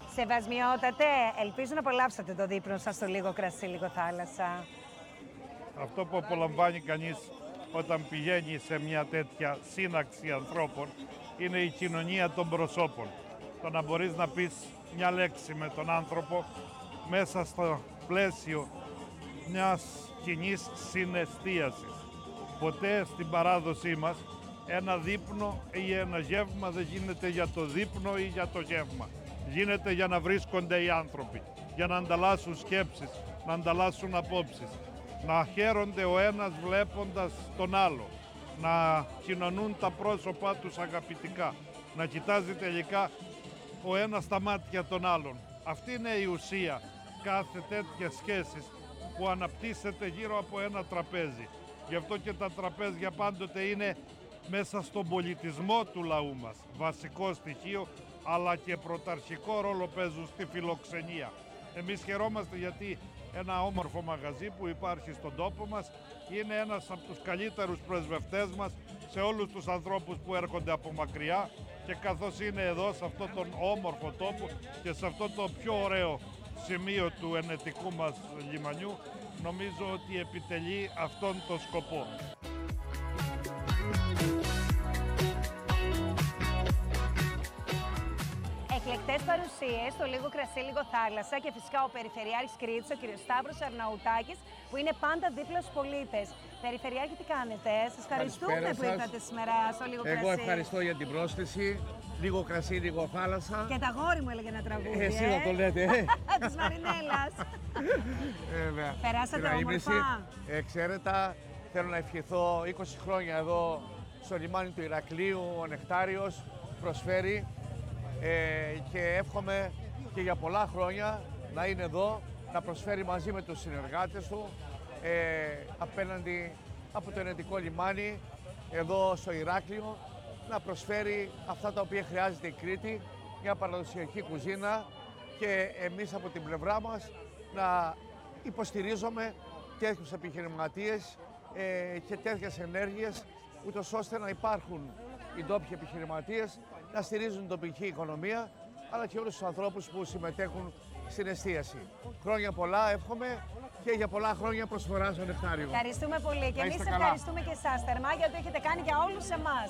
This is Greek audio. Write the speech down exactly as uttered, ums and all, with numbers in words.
Σεβασμιότατε, ελπίζω να απολαύσατε το δείπνο σας στο Λίγο Κρασί, Λίγο Θάλασσα. Αυτό που απολαμβάνει κανείς όταν πηγαίνει σε μια τέτοια σύναξη ανθρώπων είναι η κοινωνία των προσώπων. Το να μπορείς να πεις μια λέξη με τον άνθρωπο μέσα στο πλαίσιο μιας κοινής συναισθίασης. Ποτέ στην παράδοσή μας ένα δείπνο ή ένα γεύμα δεν γίνεται για το δείπνο ή για το γεύμα. Γίνεται για να βρίσκονται οι άνθρωποι, για να ανταλλάσσουν σκέψεις, να ανταλλάσσουν απόψεις, να χαίρονται ο ένας βλέποντας τον άλλο, να κοινωνούν τα πρόσωπά τους αγαπητικά, να κοιτάζει τελικά ο ένας στα μάτια των άλλων. Αυτή είναι η ουσία κάθε τέτοια σχέσης που αναπτύσσεται γύρω από ένα τραπέζι. Γι' αυτό και τα τραπέζια πάντοτε είναι μέσα στον πολιτισμό του λαού μας βασικό στοιχείο, αλλά και πρωταρχικό ρόλο παίζουν στη φιλοξενία. Εμείς χαιρόμαστε γιατί ένα όμορφο μαγαζί που υπάρχει στον τόπο μας είναι ένας από τους καλύτερους πρεσβευτές μας σε όλους τους ανθρώπους που έρχονται από μακριά, και καθώς είναι εδώ σε αυτόν τον όμορφο τόπο και σε αυτό το πιο ωραίο σημείο του ενετικού μας λιμανιού, νομίζω ότι επιτελεί αυτόν τον σκοπό. Εκλεκτές παρουσίες, το Λίγο Κρασί, Λίγο Θάλασσα και φυσικά ο Περιφερειάρχης Κρήτης, ο κ. Σταύρος Αρναουτάκης, που είναι πάντα δίπλα στους πολίτες. Περιφερειάρχη, τι κάνετε? Σας ευχαριστούμε Καλησπέρα που σας. ήρθατε σήμερα στο Λίγο Κρασί. Εγώ ευχαριστώ για την πρόσθεση. Λίγο κρασί, λίγο θάλασσα. Και τα γόρι μου έλεγε ένα τραγούδι. Εσύ ε? να το λέτε. ε. Της Μαρινέλας. Βέβαια. Περάσατε Την αείμνηση, όμορφα? Εξαίρετα, θέλω να ευχηθώ είκοσι χρόνια εδώ στο λιμάνι του Ηρακλείου. Ο Νεκτάριος προσφέρει ε, και εύχομαι και για πολλά χρόνια να είναι εδώ, να προσφέρει μαζί με τους συνεργάτες του ε, απέναντι από το ενετικό λιμάνι εδώ στο Ηράκλειο, να προσφέρει αυτά τα οποία χρειάζεται η Κρήτη, μια παραδοσιακή κουζίνα, και εμείς από την πλευρά μας να υποστηρίζουμε τέτοιους επιχειρηματίες ε, και τέτοιες ενέργειες, ούτως ώστε να υπάρχουν οι ντόπιοι επιχειρηματίες, να στηρίζουν την τοπική οικονομία, αλλά και όλους τους ανθρώπους που συμμετέχουν στην εστίαση. Χρόνια πολλά εύχομαι και για πολλά χρόνια προσφορά στο Νεκτάριο. Ευχαριστούμε πολύ και Να εμείς είστε καλά. ευχαριστούμε και εσάς θερμά για το έχετε κάνει για όλους εμάς.